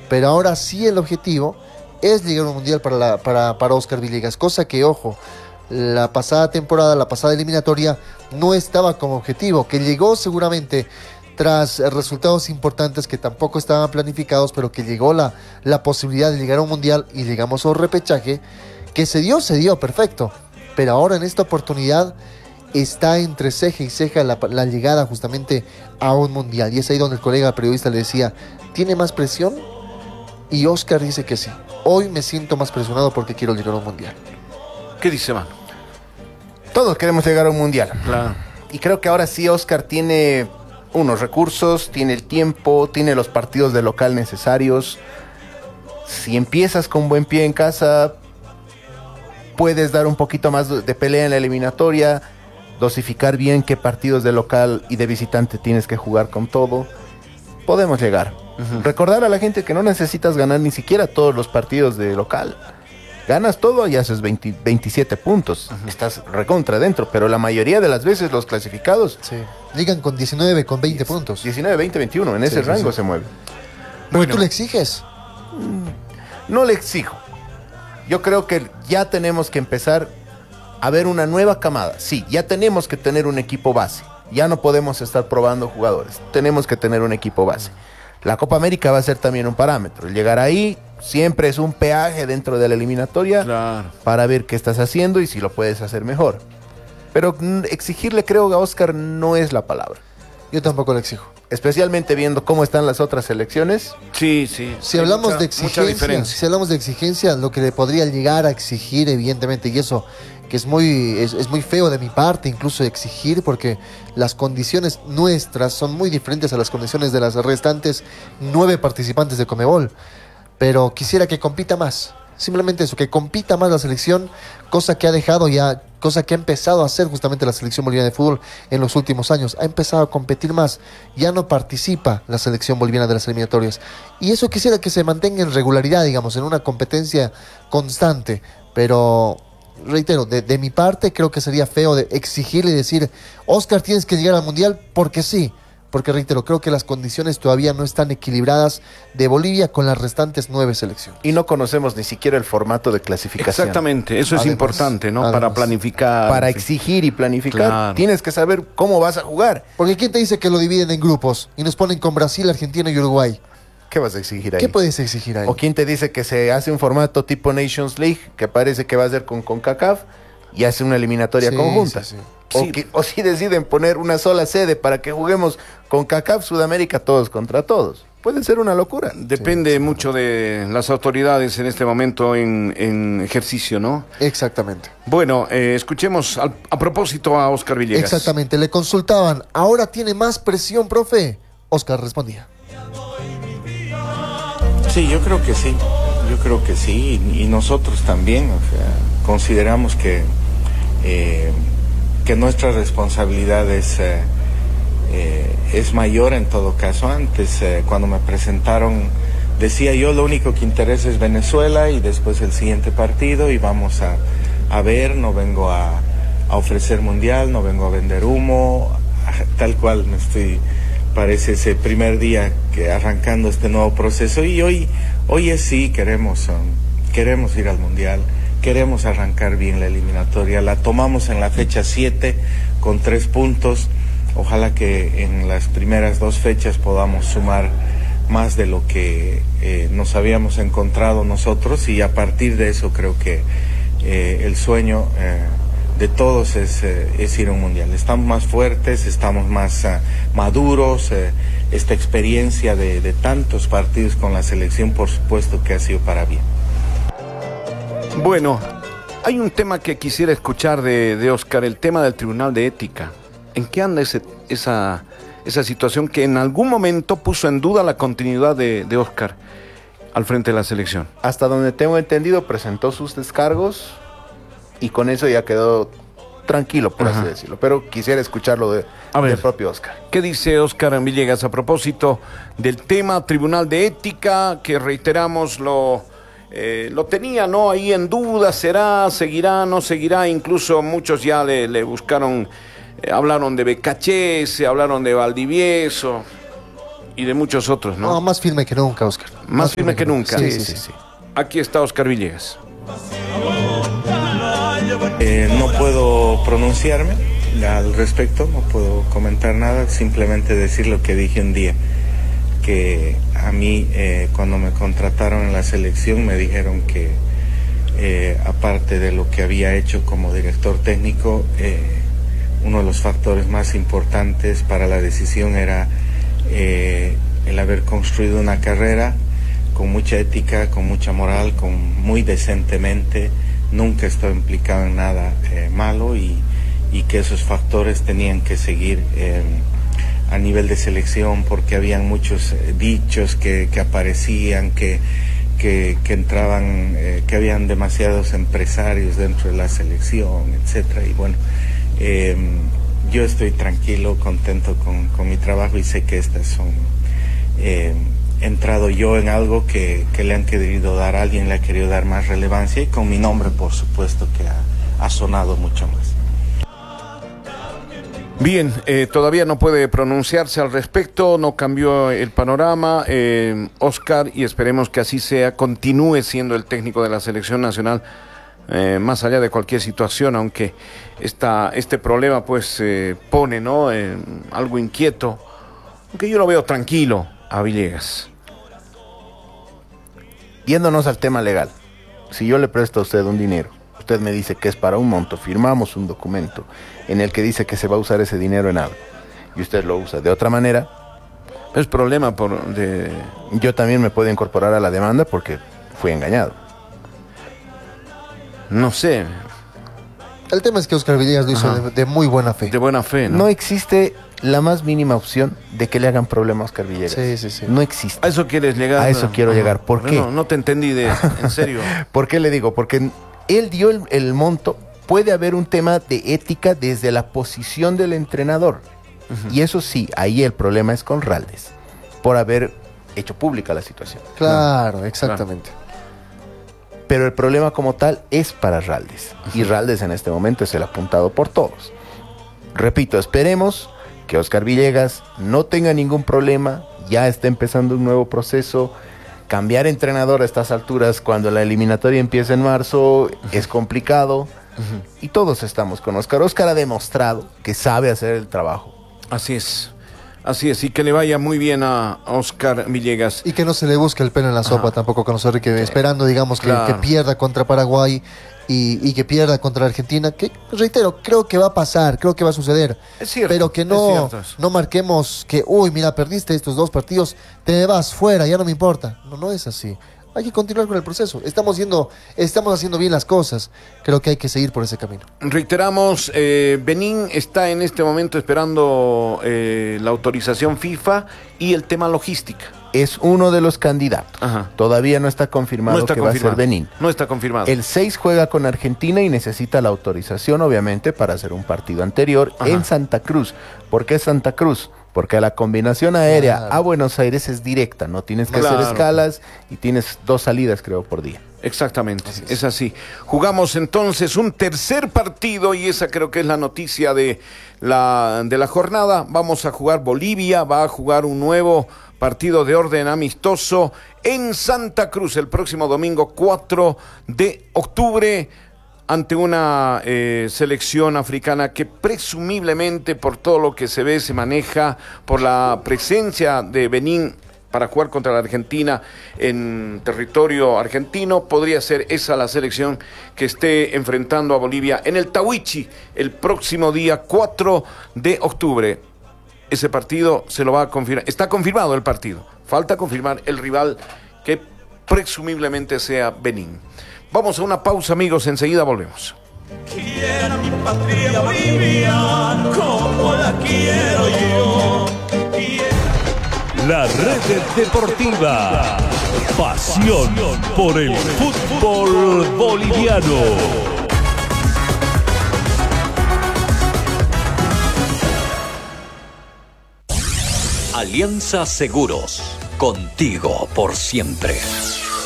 pero ahora sí el objetivo es llegar a un mundial para Oscar Villegas, cosa que, ojo, la pasada temporada, la pasada eliminatoria no estaba como objetivo, que llegó seguramente tras resultados importantes que tampoco estaban planificados, pero que llegó la posibilidad de llegar a un mundial y llegamos a un repechaje que se dio perfecto, pero ahora en esta oportunidad está entre ceja y ceja la llegada justamente a un mundial, y es ahí donde el colega periodista le decía, ¿tiene más presión? Y Oscar dice que sí. Hoy me siento más presionado porque quiero llegar a un mundial. ¿Qué dice, Manu? Todos queremos llegar a un mundial. Claro. Y creo que ahora sí Oscar tiene unos recursos, tiene el tiempo, tiene los partidos de local necesarios. Si empiezas con buen pie en casa, puedes dar un poquito más de pelea en la eliminatoria, dosificar bien qué partidos de local y de visitante tienes que jugar con todo. Podemos llegar. Recordar a la gente que no necesitas ganar ni siquiera todos los partidos de local. Ganas todo y haces 27 puntos. Estás recontra dentro, pero la mayoría de las veces los clasificados llegan con 19, con 20 puntos. 19, 20, 21, en ese rango se mueve. ¿Pero tú le exiges? No le exijo. Yo creo que ya tenemos que empezar a ver una nueva camada. Sí, ya tenemos que tener un equipo base. Ya no podemos estar probando jugadores. Tenemos que tener un equipo base. La Copa América va a ser también un parámetro. El llegar ahí siempre es un peaje dentro de la eliminatoria, claro, para ver qué estás haciendo y si lo puedes hacer mejor. Pero exigirle, creo, a Oscar no es la palabra. Yo tampoco le exijo. Especialmente viendo cómo están las otras selecciones. Sí. Si hablamos de exigencia, lo que le podría llegar a exigir, evidentemente, y eso que es muy feo de mi parte incluso exigir, porque las condiciones nuestras son muy diferentes a las condiciones de las restantes 9 participantes de Conmebol, pero quisiera que compita más, simplemente eso, que compita más la selección, cosa que ha empezado a hacer justamente la selección boliviana de fútbol en los últimos años, ha empezado a competir más, ya no participa la selección boliviana de las eliminatorias, y eso quisiera que se mantenga en regularidad, digamos, en una competencia constante, pero reitero, de mi parte creo que sería feo de exigirle y decir, Oscar, tienes que llegar al mundial porque sí, porque reitero, creo que las condiciones todavía no están equilibradas de Bolivia con las restantes 9 selecciones. Y no conocemos ni siquiera el formato de clasificación. Exactamente, eso es importante, ¿no? Para planificar. Para exigir y planificar, claro, tienes que saber cómo vas a jugar. Porque ¿quién te dice que lo dividen en grupos y nos ponen con Brasil, Argentina y Uruguay? ¿Qué vas a exigir ahí? ¿Qué puedes exigir ahí? ¿O quién te dice que se hace un formato tipo Nations League, que parece que va a ser con CONCACAF, y hace una eliminatoria conjunta? O si deciden poner una sola sede para que juguemos CONCACAF, Sudamérica, todos contra todos. Puede ser una locura. Depende mucho de las autoridades en este momento en ejercicio, ¿no? Exactamente. Bueno, escuchemos a propósito a Oscar Villegas. Exactamente, le consultaban, ¿ahora tiene más presión, profe? Oscar respondía. Sí, yo creo que sí, y nosotros también, o sea, consideramos que nuestra responsabilidad es mayor en todo caso. Antes, cuando me presentaron, decía yo, lo único que interesa es Venezuela y después el siguiente partido y vamos a ver, no vengo a ofrecer mundial, no vengo a vender humo, tal cual parece ese primer día que arrancando este nuevo proceso, y hoy es sí, queremos ir al mundial, queremos arrancar bien la eliminatoria, la tomamos en la fecha 7 con 3 puntos, ojalá que en las primeras 2 fechas podamos sumar más de lo que nos habíamos encontrado nosotros, y a partir de eso creo que el sueño de todos es ir a un mundial. Estamos más fuertes, estamos más maduros, esta experiencia de tantos partidos con la selección, por supuesto que ha sido para bien. Bueno, hay un tema que quisiera escuchar de Oscar, el tema del Tribunal de Ética. ¿En qué anda esa situación que en algún momento puso en duda la continuidad de Oscar al frente de la selección? Hasta donde tengo entendido, presentó sus descargos y con eso ya quedó tranquilo, por así decirlo. Pero quisiera escucharlo del propio Oscar. ¿Qué dice Oscar Villegas a propósito del tema Tribunal de Ética, que reiteramos lo tenía, ¿no?, ahí en duda? ¿Será, seguirá, no seguirá? Incluso muchos ya le buscaron, hablaron de Becachese, hablaron de Valdivieso. Y de muchos otros, ¿no? No, más firme que nunca, Oscar. Más firme que nunca. Sí. Aquí está Oscar Villegas. No puedo pronunciarme al respecto, no puedo comentar nada, simplemente decir lo que dije un día, que a mí cuando me contrataron en la selección me dijeron que aparte de lo que había hecho como director técnico, uno de los factores más importantes para la decisión era el haber construido una carrera con mucha ética, con mucha moral, muy decentemente, nunca he estado implicado en nada malo y que esos factores tenían que seguir a nivel de selección, porque habían muchos dichos que aparecían, que entraban, que habían demasiados empresarios dentro de la selección, etcétera. Y bueno, yo estoy tranquilo, contento con mi trabajo y sé que estas son... he entrado yo en algo que le han querido dar, alguien le ha querido dar más relevancia, y con mi nombre, por supuesto, que ha sonado mucho más. Bien, todavía no puede pronunciarse al respecto, no cambió el panorama, Oscar, y esperemos que así sea, continúe siendo el técnico de la selección nacional, más allá de cualquier situación, aunque este problema pues pone, ¿no? Algo inquieto, aunque yo lo veo tranquilo a Villegas. Yéndonos al tema legal, si yo le presto a usted un dinero, usted me dice que es para un monto, firmamos un documento en el que dice que se va a usar ese dinero en algo, y usted lo usa de otra manera, es problema yo también me puedo incorporar a la demanda porque fui engañado. No sé. El tema es que Oscar Villegas lo hizo de muy buena fe. De buena fe, ¿no? No existe la más mínima opción de que le hagan problema a Oscar Villegas. Sí. No existe. ¿A eso quieres llegar? A eso quiero llegar. ¿Por qué? No te entendí en serio. ¿Por qué le digo? Porque él dio el monto. Puede haber un tema de ética desde la posición del entrenador. Y eso sí, ahí el problema es con Raldes, por haber hecho pública la situación. Claro, exactamente. Pero el problema como tal es para Raldes. Y Raldes en este momento es el apuntado por todos. Repito, esperemos que Oscar Villegas no tenga ningún problema. Ya está empezando un nuevo proceso. Cambiar entrenador a estas alturas, cuando la eliminatoria empieza en marzo, es complicado. Y todos estamos con Oscar. Oscar ha demostrado que sabe hacer el trabajo. Así es, y que le vaya muy bien a Oscar Villegas. Y que no se le busque el pelo en la sopa tampoco con nosotros, que esperando, digamos, que pierda contra Paraguay y que pierda contra Argentina, que, reitero, creo que va a pasar, creo que va a suceder. Es cierto. Pero que no marquemos que, mira, perdiste estos 2 partidos, te vas fuera, ya no me importa. No es así. Hay que continuar con el proceso. Estamos haciendo bien las cosas. Creo que hay que seguir por ese camino. Reiteramos, Benín está en este momento esperando la autorización FIFA y el tema logística. Es uno de los candidatos. Todavía no está confirmado va a ser Benín. No está confirmado. El 6 juega con Argentina y necesita la autorización, obviamente, para hacer un partido anterior en Santa Cruz. ¿Por qué Santa Cruz? Porque la combinación aérea a Buenos Aires es directa, no tienes que hacer escalas y tienes 2 salidas, creo, por día. Exactamente, es así. Jugamos entonces un tercer partido y esa creo que es la noticia de la jornada. Vamos a jugar Bolivia, va a jugar un nuevo partido de orden amistoso en Santa Cruz el próximo domingo 4 de octubre. Ante una selección africana que presumiblemente, por todo lo que se ve, se maneja, por la presencia de Benín para jugar contra la Argentina en territorio argentino, podría ser esa la selección que esté enfrentando a Bolivia en el Tahuichi el próximo día 4 de octubre. Ese partido se lo va a confirmar. Está confirmado el partido. Falta confirmar el rival, que presumiblemente sea Benín. Vamos a una pausa, amigos, enseguida volvemos. Quiera mi patria Bolivia como la quiero yo. La Red Deportiva, pasión por el fútbol boliviano. Alianza Seguros, contigo por siempre.